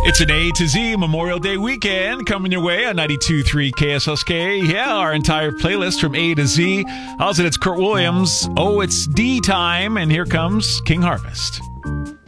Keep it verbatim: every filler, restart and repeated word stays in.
It's an A to Z Memorial Day weekend coming your way on ninety-two point three K S S K. Yeah, our entire playlist from A to Z. How's it? It's Kurt Williams. Oh, it's D time, and here comes King Harvest.